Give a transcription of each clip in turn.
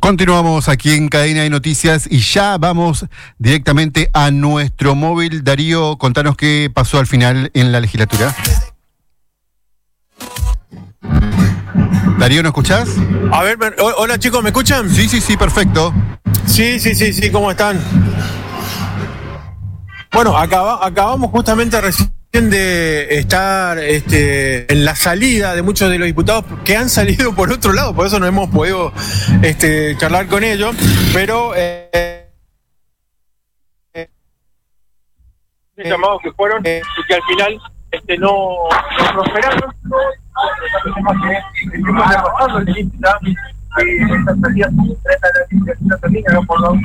Continuamos aquí en Cadena de Noticias y ya vamos directamente a nuestro móvil. Darío, contanos qué pasó al final en la legislatura. Darío, ¿no escuchás? A ver, hola chicos, ¿me escuchan? Sí, perfecto. Sí, ¿cómo están? Bueno, acabamos justamente recién de estar en la salida de muchos de los diputados que han salido por otro lado, por eso no hemos podido charlar con ellos, pero llamados que fueron y que al final no prosperaron. Esta salida por la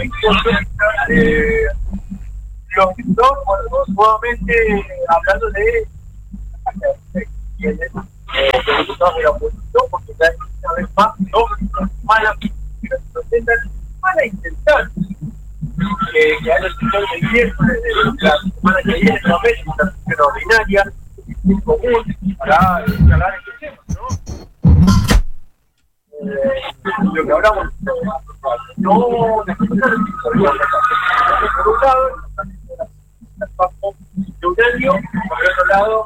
los diputados, nuevamente hablando de los diputados de la oposición, porque cada vez más van a intentar que haya el sector del miércoles de la semana que viene, una vez una sesión ordinaria, en común, para hablar este tema, ¿no? Lo que hablamos, no necesitar por un lado, de un año, por el otro lado,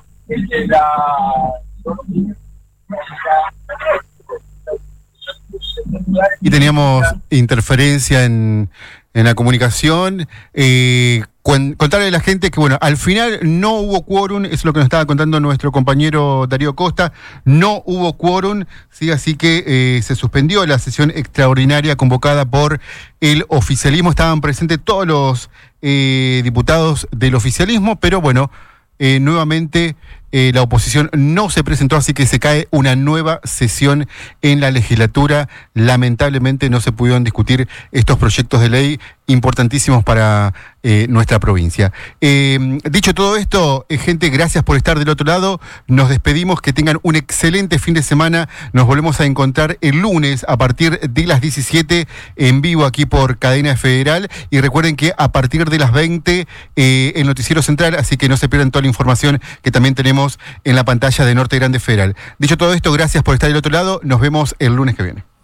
y teníamos interferencia en la comunicación. Contarle a la gente que, bueno, al final no hubo quórum, es lo que nos estaba contando nuestro compañero Darío Costa, no hubo quórum, ¿sí? Así que se suspendió la sesión extraordinaria convocada por el oficialismo. Estaban presentes todos los diputados del oficialismo, pero bueno, nuevamente la oposición no se presentó, así que se cae una nueva sesión en la legislatura. Lamentablemente no se pudieron discutir estos proyectos de ley importantísimos para nuestra provincia. Dicho todo esto, gente, gracias por estar del otro lado. Nos despedimos, que tengan un excelente fin de semana. Nos volvemos a encontrar el lunes a partir de las 17 en vivo aquí por Cadena Federal. Y recuerden que a partir de las 20 el Noticiero Central, así que no se pierdan toda la información que también tenemos en la pantalla de Norte Grande Federal. Dicho todo esto, gracias por estar del otro lado. Nos vemos el lunes que viene.